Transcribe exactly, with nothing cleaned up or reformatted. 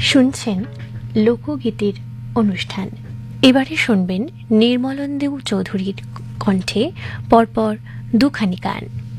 শুনছেন লোকগীতির অনুষ্ঠান। এবারে শুনবেন নির্মলেন্দু চৌধুরীর কণ্ঠে পরপর দুখানি গান।